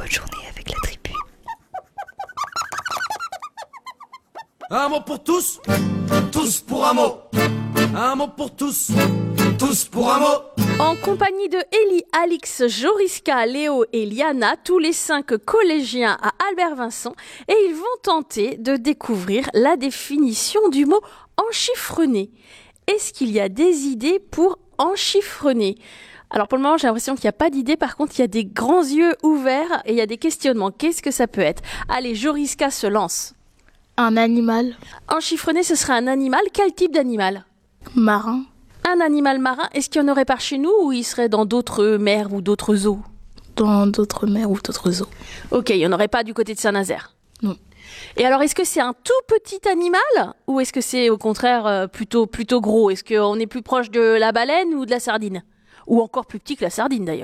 bonne journée avec la tribu. Un mot pour tous, tous pour un mot. Un mot pour tous, tous pour un mot. En compagnie de Élie, Alix, Joriska, Léo et Liana, tous les 5 collégiens à Albert-Vincent, et ils vont tenter de découvrir la définition du mot enchiffrené. Est-ce qu'il y a des idées pour enchiffrené ? Alors pour le moment, j'ai l'impression qu'il n'y a pas d'idée. Par contre, il y a des grands yeux ouverts et il y a des questionnements. Qu'est-ce que ça peut être ? Allez, Joriska se lance. Un animal Enchiffrené, ce serait un animal. Quel type d'animal ? marin. Un animal marin. Est-ce qu'il y en aurait par chez nous ou il serait dans d'autres mers ou d'autres eaux ? Dans d'autres mers ou d'autres eaux. Ok, il n'y en aurait pas du côté de Saint-Nazaire. Non. Et alors, est-ce que c'est un tout petit animal ou est-ce que c'est au contraire plutôt gros ? Est-ce qu'on est plus proche de la baleine ou de la sardine ? Ou encore plus petit que la sardine d'ailleurs ?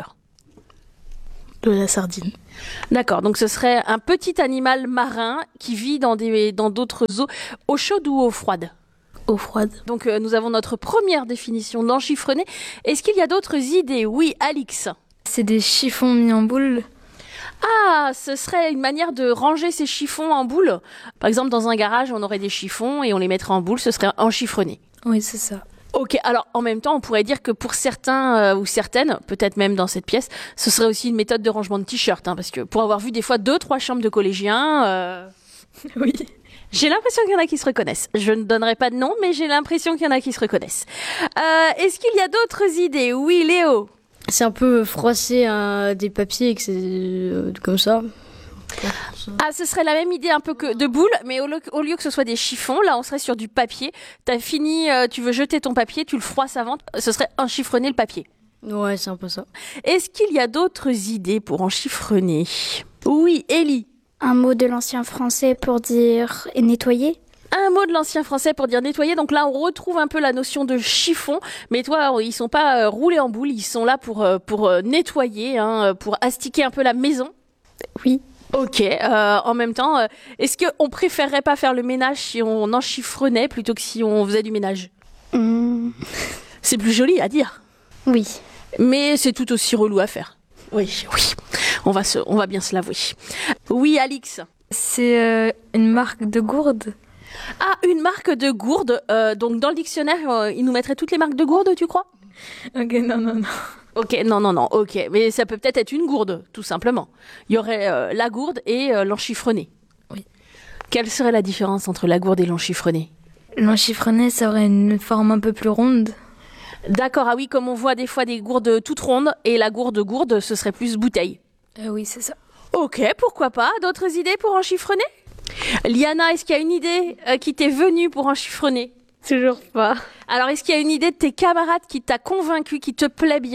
De la sardine. D'accord, donc ce serait un petit animal marin qui vit dans d'autres eaux chaudes ou eaux froides ? Eau froide. Donc nous avons notre première définition d'enchiffrené. Est-ce qu'il y a d'autres idées ? Oui, Alix. C'est des chiffons mis en boule. Ah, ce serait une manière de ranger ces chiffons en boule. Par exemple, dans un garage, on aurait des chiffons et on les mettrait en boule, ce serait enchiffrené. Oui, c'est ça. Ok, alors en même temps, on pourrait dire que pour certains ou certaines, peut-être même dans cette pièce, ce serait aussi une méthode de rangement de t-shirt, parce que pour avoir vu des fois 2-3 chambres de collégiens, Oui. j'ai l'impression qu'il y en a qui se reconnaissent. Je ne donnerai pas de nom, mais j'ai l'impression qu'il y en a qui se reconnaissent. Est-ce qu'il y a d'autres idées ? Oui, Léo. C'est un peu froisser des papiers et que c'est comme ça. Ah, ce serait la même idée un peu que de boule, mais au lieu que ce soit des chiffons, là on serait sur du papier. T'as fini, tu veux jeter ton papier, tu le froisses avant, ce serait enchiffrener le papier. Ouais, c'est un peu ça. Est-ce qu'il y a d'autres idées pour enchiffrener ? Oui, Élie. Un mot de l'ancien français pour dire nettoyer. Un mot de l'ancien français pour dire nettoyer. Donc là, on retrouve un peu la notion de chiffon. Mais toi, ils sont pas roulés en boule. Ils sont là pour nettoyer, pour astiquer un peu la maison. Oui. Ok. En même temps, est-ce qu'on préférerait pas faire le ménage si on enchiffrenait plutôt que si on faisait du ménage ? C'est plus joli à dire. Oui. Mais c'est tout aussi relou à faire. Oui. On va bien se l'avouer. Oui, Alix. C'est une marque de gourde. Ah, une marque de gourde. Donc dans le dictionnaire, il nous mettrait toutes les marques de gourde, tu crois ? Ok, non. Ok, non, ok. Mais ça peut peut-être être une gourde, tout simplement. Il y aurait la gourde et l'enchiffrené. Oui. Quelle serait la différence entre la gourde et l'enchiffrené ? L'enchiffrené, ça aurait une forme un peu plus ronde. D'accord, ah oui, comme on voit des fois des gourdes toutes rondes, et la gourde, ce serait plus bouteille. Oui, c'est ça. Ok, pourquoi pas ? D'autres idées pour enchiffrener ? Liana, est-ce qu'il y a une idée qui t'est venue pour enchiffrener ? Toujours pas. Alors, est-ce qu'il y a une idée de tes camarades qui t'a convaincu, qui te plaît bien ?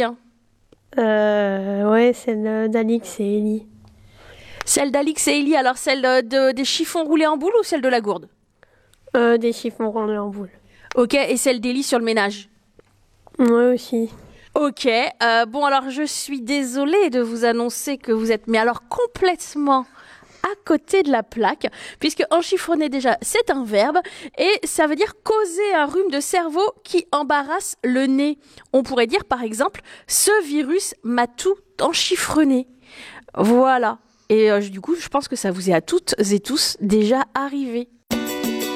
Ouais, celle d'Alix et Ellie. Celle d'Alix et Ellie, alors celle des chiffons roulés en boule ou celle de la gourde ? Des chiffons roulés en boule. Ok, et celle d'Ellie sur le ménage ? Ouais, aussi. Ok, bon alors je suis désolée de vous annoncer que vous êtes, mais alors complètement à côté de la plaque, puisque enchiffrener déjà c'est un verbe et ça veut dire causer un rhume de cerveau qui embarrasse le nez. On pourrait dire par exemple ce virus m'a tout enchiffrené. Voilà. Et du coup je pense que ça vous est à toutes et tous déjà arrivé.